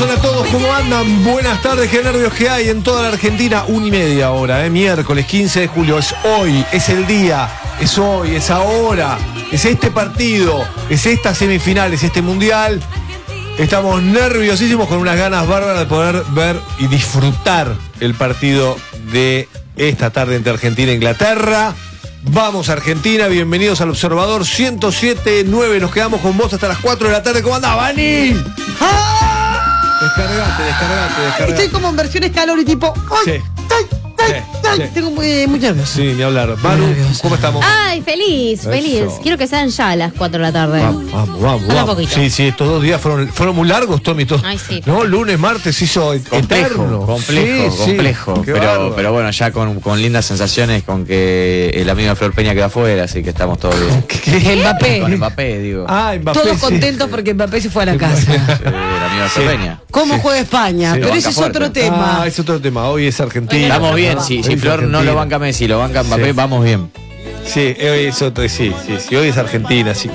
Hola a todos, ¿cómo andan? Buenas tardes, qué nervios que hay en toda la Argentina. 1:30 ahora, miércoles 15 de julio. Es hoy, es el día, es hoy, es ahora, es este partido, es esta semifinal, es este mundial. Estamos nerviosísimos con unas ganas bárbaras de poder ver y disfrutar el partido de esta tarde entre Argentina e Inglaterra. Vamos Argentina, bienvenidos al Observador 107.9. Nos quedamos con vos hasta las 4 de la tarde. ¿Cómo andás, Vani? ¡Ah! Descargate. Estoy como en versiones calor y tipo. ¡Ay! Sí. Sí. Tengo muy nervioso. Sí, ni hablar. Manu, ¿cómo estamos? Ay, feliz. Quiero que sean ya a las 4 de la tarde. Vamos. Sí, estos 2 días fueron muy largos, Tommy. Ay, sí. No, lunes, martes hizo eterno. Complejo. Pero bueno, ya con lindas sensaciones, con que el amigo de Flor Peña queda afuera, así que estamos todos bien. ¿Qué? Mbappé. Con Mbappé, digo. Mbappé. Todos contentos porque Mbappé se fue a la casa. El amigo de Flor Peña. ¿Cómo juega España? Sí. Pero Lo ese banca es fuerte. otro tema. Es otro tema. Hoy es Argentina. Estamos bien, si Flor no lo banca Messi, lo banca Mbappé, Sí. vamos bien. Sí, hoy es otro. Sí. Hoy es Argentina. Sí.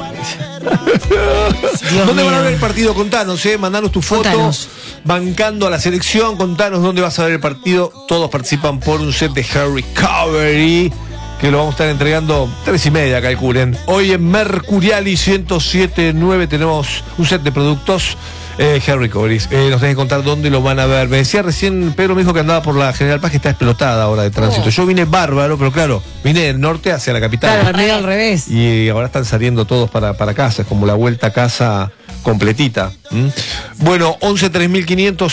Dios ¿Dónde mío. van a ver el partido? Contanos, mandanos tu foto. Contanos. Bancando a la selección. Contanos dónde vas a ver el partido. Todos participan por un set de Hair Recovery, que lo vamos a estar entregando 3:30, calculen. Hoy en Mercuriali 107.9 tenemos un set de productos Hair Recovery. Nos tenés que contar dónde lo van a ver. Me decía recién, Pedro me dijo que andaba por la General Paz, que está explotada ahora de tránsito. Yo vine bárbaro, pero claro, vine del norte hacia la capital. Claro, medio al revés. Y ahora están saliendo todos para casa, es como la vuelta a casa completita. Bueno, 11 3500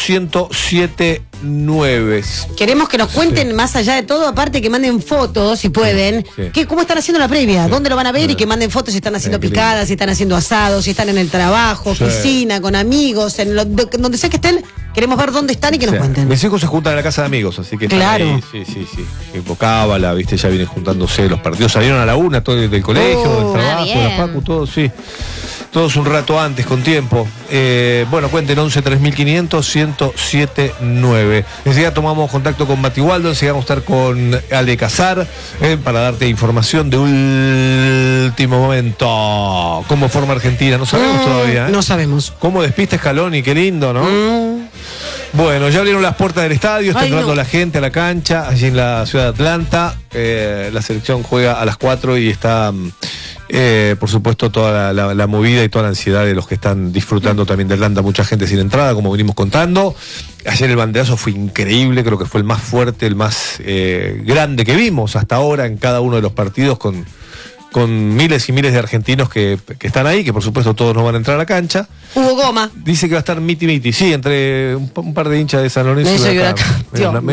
1079. Queremos que nos cuenten más allá de todo, aparte que manden fotos, si pueden, Sí. cómo están haciendo la previa, dónde lo van a ver y que manden fotos si están haciendo Qué lindo. picadas, si están haciendo asados, si están en el trabajo, Sí. piscina, con amigos, donde sea que estén, queremos ver dónde están y que nos cuenten. Mis hijos se juntan en la casa de amigos, así que están Claro. ahí. Sí. Tipo Cábala, viste, ya vienen juntándose los partidos. Salieron a la 1, todo del colegio, del trabajo, de la bien. facu, todo, sí. Todos un rato antes, con tiempo. Bueno, cuenten 11 3500 1079. Enseguida tomamos contacto con Mati Waldo, enseguida vamos a estar con Ale Casar para darte información de último momento. ¿Cómo forma Argentina? No sabemos todavía. No sabemos. ¿Cómo despista Scaloni? Qué lindo, ¿no? Bueno, ya abrieron las puertas del estadio, está Ay, entrando no. la gente a la cancha, allí en la ciudad de Atlanta. La selección juega a las 4 y está, por supuesto, toda la movida y toda la ansiedad de los que están disfrutando también de Atlanta. Mucha gente sin entrada, como venimos contando. Ayer el banderazo fue increíble, creo que fue el más fuerte, el más grande que vimos hasta ahora en cada uno de los partidos, con miles y miles de argentinos que están ahí, que por supuesto todos no van a entrar a la cancha. Hubo goma. Dice que va a estar miti, sí, entre un par de hinchas de San Lorenzo Eso y y Huracán.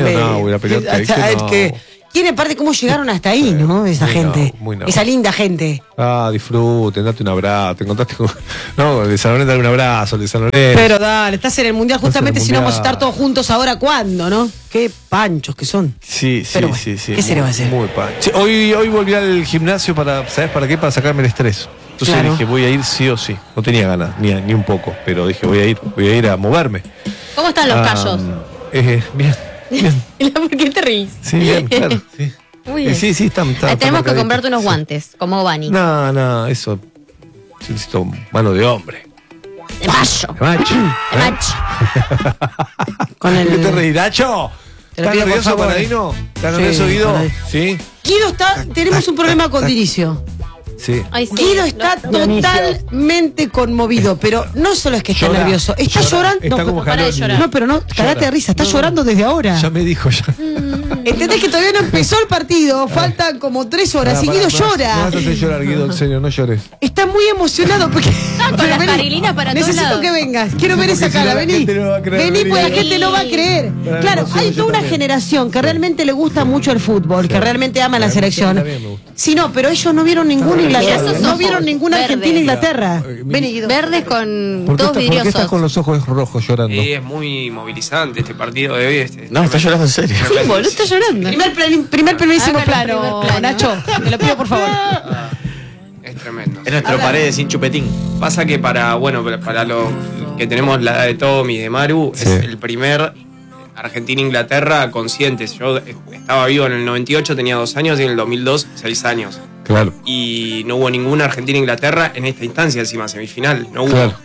Tiene parte cómo llegaron hasta ahí, ¿no? Esa Muy gente. no, muy no. Esa linda gente. Disfruten, date un abrazo, te encontraste con... No, de San Lorenzo, dale un abrazo, de San Lorenzo. Pero dale, estás en el mundial justamente, Estás en el si no vamos a Mundial. estar todos juntos ahora, ¿cuándo, no? Qué panchos que son. Sí. Pero bueno, ¿qué se le va a hacer? Muy pan. Che, hoy volví al gimnasio ¿sabes para qué? Para sacarme el estrés. Entonces Claro. dije, voy a ir sí o sí. No tenía ganas, ni un poco, pero dije, voy a ir a moverme. ¿Cómo están los callos? Bien. ¿Por qué te reís? Sí, bien, claro. Sí. Muy bien. Sí, están Tenemos que marcaditos. comprarte unos guantes, como Bani. No, eso. Necesito mano de hombre. De macho. Macho. De macho. Con ¿Qué te el... reís, Nacho? Te lo ¿Estás pido, por nervioso, favor. Panadino? ¿Estás Sí, nervioso, Guido? Panadino. Sí. Guido está, tenemos un problema con Diricio. Sí. Ay, sí. Guido está totalmente conmovido, pero no solo es que está Llora, nervioso, está llora, llorando. está No, como para de Scaloni. llorar. no, pero no, cagate de risa, está llorando desde ahora. Ya me dijo, ya. ¿Entendés que todavía no empezó el partido? Faltan como 3 horas y Guido No llora. vas a hacer llorar, Guido, en serio, no llores. Está muy emocionado porque. Con Pero las vení, carilinas para todos necesito lados. que vengas. Quiero ver esa porque si cara. no, la Vení. gente no va a creer, Vení, vení, pues la vení. gente no va a creer. Para Claro, emoción, hay yo toda una también. generación que realmente le gusta mucho el fútbol, que realmente ama la A mí selección. también me gusta. Sí, no, pero ellos no vieron ninguna Mirá Inglaterra. esos No ojos vieron ninguna verdes. Argentina-Inglaterra. Mira. Vení, Guido. Verdes con ¿Por qué, todos por qué estás vidriosos. con los ojos rojos llorando? Es muy movilizante este partido de hoy. No, está llorando en serio. Sí, boludo, está llorando. Primer primerísimo Hágalo en plano, primer plano. Nacho. Te lo pido, por favor. Es tremendo. Es nuestro Paredes sin chupetín. Pasa que para los que tenemos la edad de Tommy y de Maru, Sí. es el primer Argentina-Inglaterra conscientes. Yo estaba vivo en el 98, tenía 2 años, y en el 2002, 6 años. Claro. Y no hubo ninguna Argentina-Inglaterra en esta instancia, encima semifinal. No hubo. Claro.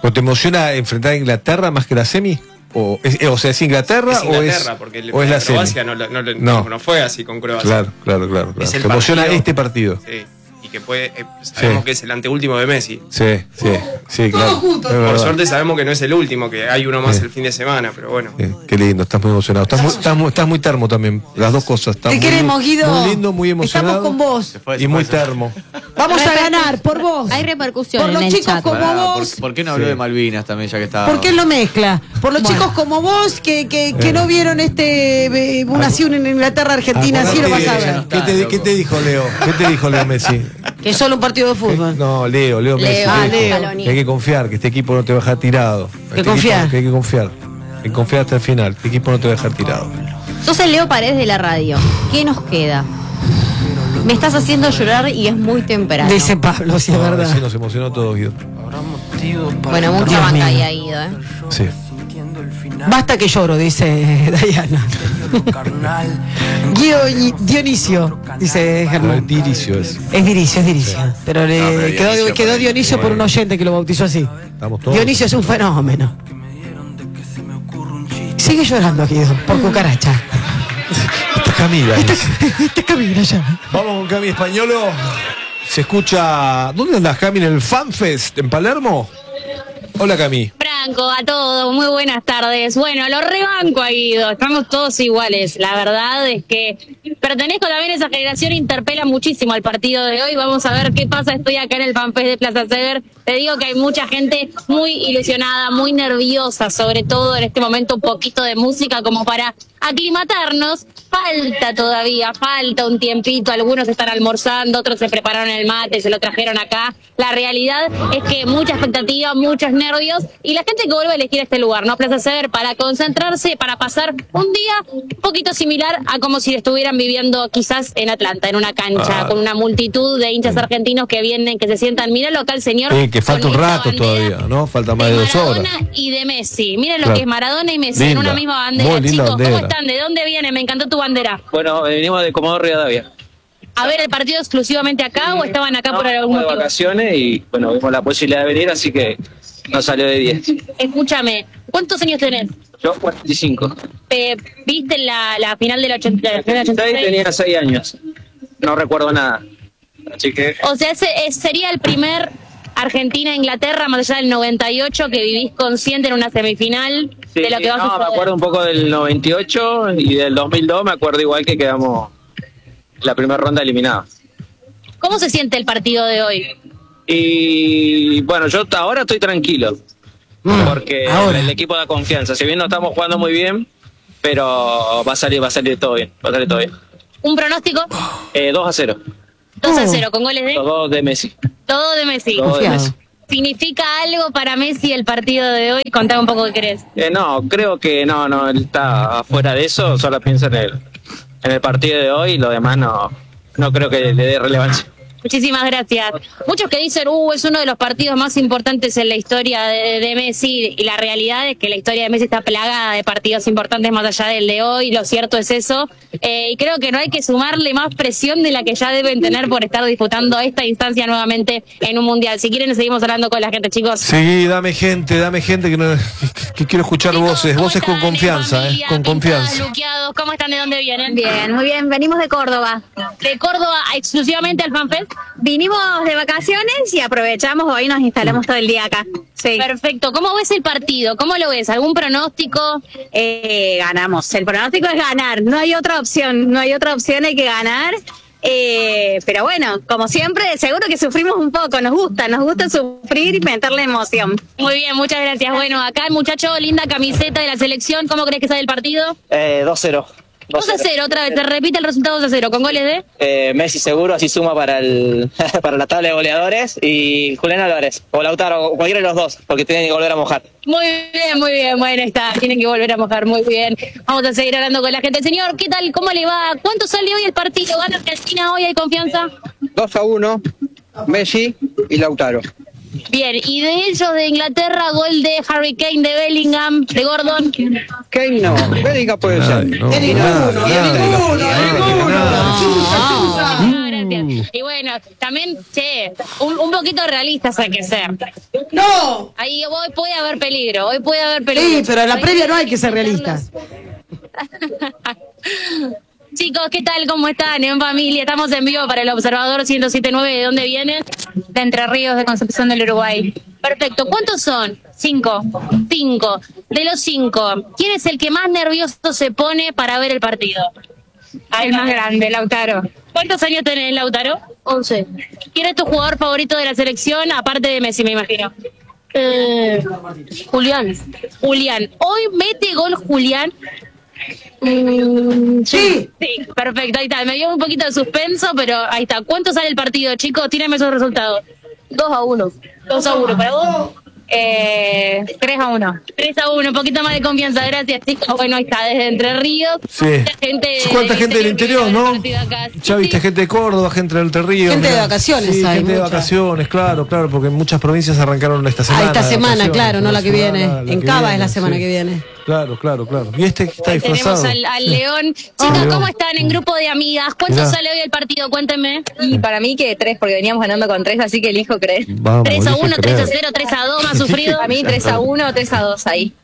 ¿O te emociona enfrentar a Inglaterra más que la semi? O sea, ¿es Inglaterra, es Inglaterra porque o es la semi? Croacia no fue así con Croacia. Claro. Es ¿Te el emociona partido, este partido? Sí. Y que sabemos que es el anteúltimo de Messi. Sí, claro. Todos juntos. Por suerte sabemos que no es el último, que hay uno más el fin de semana, pero bueno. Qué lindo, estás muy emocionado. Estás muy termo también, las dos cosas. Te queremos, Guido. Muy lindo, muy emocionado. Estamos con vos. Y muy termo. Vamos a ganar, por vos. Hay repercusión Por en los el chicos chat. como vos. ¿Por qué no habló de Malvinas también, ya que estaba? ¿Por qué lo mezcla? Por los chicos como vos que no vieron una así en Inglaterra, Argentina, así lo vas a ver. ¿Qué te dijo Leo? ¿Qué te dijo Leo Messi? Que es solo un partido de fútbol. No, Leo Messi. Leo. Que hay que confiar, que este equipo no te va a dejar tirado. Que hay que confiar. Hay que confiar hasta el final. Este equipo no te va a dejar tirado. Sos el Leo Paredes de la radio. ¿Qué nos queda? Me estás haciendo llorar y es muy temprano. Dice Pablo, si es verdad. Sí, nos emocionó todo, Guido. Bueno, mucha Dios banca mío. ahí ha ido, Sí. Basta que lloro, dice Dayana. Guido Dionisio, dice Germán. Diricio es. Es Diricio. Pero pero quedó Dionisio Dionisio por un oyente que lo bautizó así. Estamos todos. Dionisio es un fenómeno. Sigue llorando, Guido, por cucaracha. Esta es Camila. Este camino ya. Vamos con Cami Españolo. Se escucha. ¿Dónde andás, Cami? ¿En el FanFest en Palermo? Hola, Cami. Franco, a todos, muy buenas tardes. Bueno, lo rebanco a Guido, estamos todos iguales. La verdad es que pertenezco también a esa generación, interpela muchísimo al partido de hoy. Vamos a ver qué pasa, estoy acá en el FanFest de Plaza Sever. Te digo que hay mucha gente muy ilusionada, muy nerviosa, sobre todo en este momento un poquito de música como para aclimatarnos. Falta un tiempito, algunos están almorzando, otros se prepararon el mate, se lo trajeron acá. La realidad es que mucha expectativa, muchos nervios y la gente que vuelve a elegir este lugar, ¿no? Plaza Sever, para concentrarse, para pasar un día un poquito similar a como si estuvieran viviendo quizás en Atlanta, en una cancha, con una multitud de hinchas argentinos que vienen, que se sientan. Míralo acá el señor. Que falta un rato todavía, ¿no? Falta más de 2 horas. Maradona y de Messi. Miren lo Claro. que es Maradona y Messi en Linda, una misma bandera. muy linda Chicos, bandera. ¿cómo están? ¿De dónde vienen? Me encantó tu bandera. Bueno, venimos de Comodoro Rivadavia. ¿A ver el partido exclusivamente acá o estaban acá por algún de motivo? vacaciones y bueno, vimos la posibilidad de venir, así que nos salió de 10. Escúchame, ¿cuántos años tenés? Yo 45. ¿Viste la final del 86? Tenía 6 años. No recuerdo nada. Así que O sea, sería el primer Argentina-Inglaterra, más allá del 98, que vivís consciente en una semifinal de lo que va a suceder. me acuerdo un poco del 98 y del 2002, me acuerdo igual que quedamos la primera ronda eliminados. ¿Cómo se siente el partido de hoy? Y bueno, yo ahora estoy tranquilo. Porque el equipo da confianza. Si bien no estamos jugando muy bien, pero va a salir todo bien. Va a salir todo bien. ¿Un pronóstico? 2-0. 2-0, con goles de... Los dos de Messi. Todo de Messi. Todo de Messi. ¿Significa algo para Messi el partido de hoy? Contame un poco qué crees. No, creo que no, él está afuera de eso, solo piensa en el partido de hoy y lo demás no creo que le dé relevancia. Muchísimas gracias. Muchos que dicen, es uno de los partidos más importantes en la historia de Messi, y la realidad es que la historia de Messi está plagada de partidos importantes más allá del de hoy, lo cierto es eso, y creo que no hay que sumarle más presión de la que ya deben tener por estar disputando esta instancia nuevamente en un mundial. Si quieren seguimos hablando con la gente, chicos. Sí, dame gente que quiero escuchar Chicos, voces ¿cómo con están, confianza, familia? con Pintados, confianza. luqueados, ¿cómo están? ¿De dónde vienen? Bien, muy bien. Venimos de Córdoba. ¿De Córdoba exclusivamente al FanFest? Vinimos de vacaciones y aprovechamos, hoy nos instalamos todo el día acá. Sí. Perfecto. ¿Cómo ves el partido? ¿Cómo lo ves? ¿Algún pronóstico? Ganamos. El pronóstico es ganar. No hay otra opción. Hay que ganar. Pero bueno, como siempre, seguro que sufrimos un poco. Nos gusta sufrir y meterle emoción. Muy bien, muchas gracias. Bueno, acá el muchacho, linda camiseta de la selección. ¿Cómo crees que sale el partido? 2-0. 2-0, otra vez. Te repite el resultado 2-0. ¿Con goles de? Messi seguro, así suma para para la tabla de goleadores, y Julián Álvarez o Lautaro, o cualquiera de los dos, porque tienen que volver a mojar. Muy bien. Bueno, está. Tienen que volver a mojar. Muy bien. Vamos a seguir hablando con la gente. Señor, ¿qué tal? ¿Cómo le va? ¿Cuánto sale hoy el partido? ¿Gana Argentina hoy? ¿Hay confianza? 2-1, Messi y Lautaro. Bien, y de ellos de Inglaterra, gol de Harry Kane, de Bellingham, de Gordon. Kane no, Bellingham puede ser. No, De ninguno. Gracias, gracias. Y bueno, también, un poquito realistas hay que ser. ¡No! Ahí hoy puede haber peligro, Sí, pero en la previa no hay que ser realistas. Chicos, ¿qué tal? ¿Cómo están? En familia, estamos en vivo para el Observador 107.9. ¿De dónde vienen? De Entre Ríos, de Concepción del Uruguay. Perfecto. ¿Cuántos son? 5. De los 5, ¿quién es el que más nervioso se pone para ver el partido? El más grande, Lautaro. ¿Cuántos años tenés, Lautaro? 11. ¿Quién es tu jugador favorito de la selección, aparte de Messi, me imagino? Julián. ¿Hoy mete gol Julián? Sí, perfecto, ahí está. Me dio un poquito de suspenso, pero ahí está. ¿Cuánto sale el partido, chicos? Tírenme esos resultados. 2-1. 2-1, ¿para vos? 3-1. 3-1, un poquito más de confianza, gracias, chicos. Bueno, ahí está, desde Entre Ríos. Sí. ¿Cuánta gente del interior, no? Ya viste, gente de Córdoba, gente de Entre Ríos. Gente de vacaciones, sí, hay gente de mucha. vacaciones, claro, porque en muchas provincias arrancaron esta semana. Esta semana, claro, no la que viene. En Cava es la semana sí. que viene. Claro. Y este que está disfrazado. Tenemos al León. Chicos, ¿cómo están en grupo de amigas? ¿Cuánto sale hoy el partido? Cuéntenme. Y para mí que 3, porque veníamos ganando con 3, así que elijo creer. 3-1, 3-0, 3-2, más sufrido. A mí 3-1, 3-2 ahí.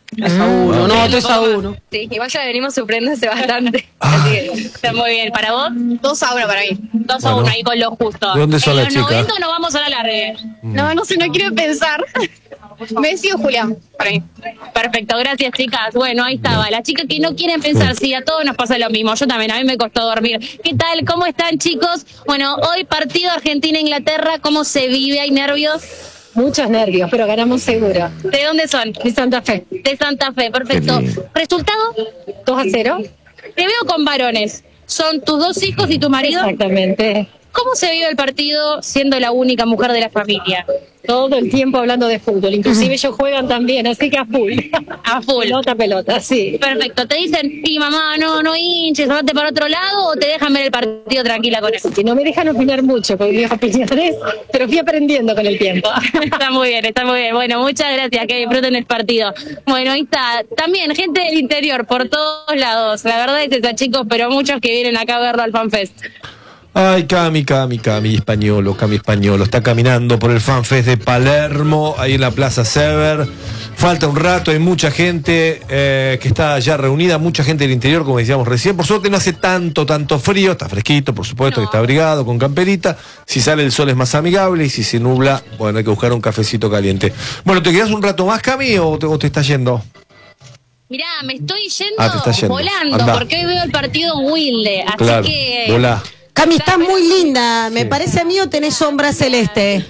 3-1. Sí, igual ya venimos sufriéndose bastante. Así que está muy bien. ¿Para vos? 2-1 para mí. 2-1 ahí con lo justo. ¿De dónde son ¿En las los chicas? 90 nos vamos a la larga? No sé, no quiero pensar. Messi o Julián, para mí. Perfecto, gracias, chicas. Bueno, ahí estaba. Las chicas que no quieren pensar, sí, a todos nos pasa lo mismo. Yo también, a mí me costó dormir. ¿Qué tal? ¿Cómo están, chicos? Bueno, hoy partido Argentina-Inglaterra. ¿Cómo se vive? ¿Hay nervios? Muchos nervios, pero ganamos seguro. ¿De dónde son? De Santa Fe. De Santa Fe, perfecto. ¿Resultado? 2-0. Te veo con varones. ¿Son tus 2 hijos y tu marido? Exactamente. ¿Cómo se vive el partido siendo la única mujer de la familia? Todo el tiempo hablando de fútbol. Inclusive ellos juegan también, así que a full. A full. Pelota, sí. Perfecto. ¿Te dicen, y mamá, no hinches, vete para otro lado o te dejan ver el partido tranquila con eso? Que no me dejan opinar mucho con mis opiniones, pero fui aprendiendo con el tiempo. Está muy bien. Bueno, muchas gracias, que disfruten el partido. Bueno, ahí está. También gente del interior, por todos lados. La verdad es esa, chicos, pero muchos que vienen acá a verlo al FanFest. Ay, Cami Españolo, está caminando por el FanFest de Palermo, ahí en la Plaza Sever. Falta un rato, hay mucha gente que está ya reunida, mucha gente del interior, como decíamos recién. Por suerte no hace tanto frío, está fresquito, por supuesto, que está abrigado, con camperita. Si sale el sol es más amigable y si se nubla, bueno, hay que buscar un cafecito caliente. Bueno, ¿te quedás un rato más, Cami, o te estás yendo? Mirá, me estoy yendo, te estás yendo. volando, Andá. porque hoy veo el partido en Wilde, así Claro, que... volá. Cami, estás muy linda. Me parece a mí o tenés sombra celeste.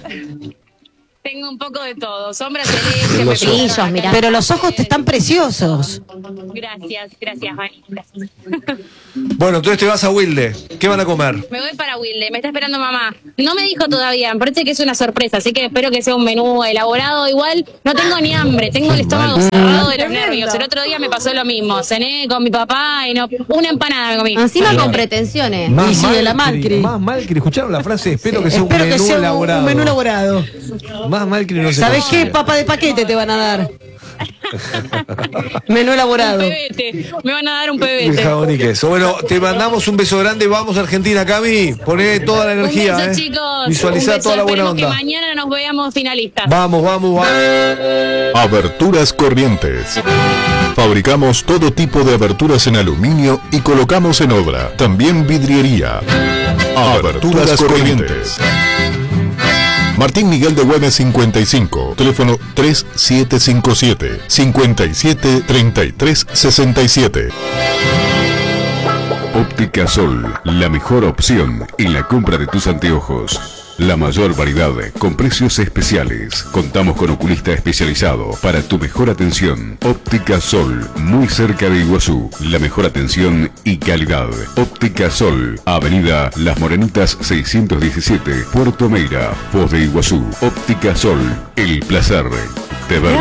Tengo un poco de todo, sombra celeste, Brillos, mirá. Pero los ojos te están preciosos. Gracias, Vani, gracias. Bueno, entonces te vas a Wilde. ¿Qué van a comer? Me voy para Wilde, me está esperando mamá. No me dijo todavía, me parece que es una sorpresa, así que espero que sea un menú elaborado. Igual no tengo ni hambre, tengo el estómago cerrado de los nervios. El otro día me pasó lo mismo, cené con mi papá y una empanada me comí. Encima con pretensiones. Más Y sí, de la Malcri. Más Malcri. ¿Escucharon la frase? Espero que sea un Espero menú que sea elaborado. un menú elaborado. Más Malcri no se ¿Sabés consigue. qué? Papa de paquete te van a dar. Menú elaborado. Me van a dar un pebete. Jabón y queso. Bueno, te mandamos un beso grande. Vamos a Argentina, Cami. Poné toda la energía. Un beso, chicos. Visualizá Un beso, toda la buena esperemos onda. que mañana nos veamos finalistas. Vamos. Aberturas Corrientes. Fabricamos todo tipo de aberturas en aluminio y colocamos en obra. También vidriería. Aberturas Corrientes. Martín Miguel de Güemes 55, teléfono 3757-573367. Óptica Sol, la mejor opción en la compra de tus anteojos. La mayor variedad con precios especiales. Contamos con oculista especializado para tu mejor atención. Óptica Sol, muy cerca de Iguazú. La mejor atención y calidad. Óptica Sol, Avenida Las Morenitas 617, Puerto Meira, Foz de Iguazú. Óptica Sol, el placer de ver.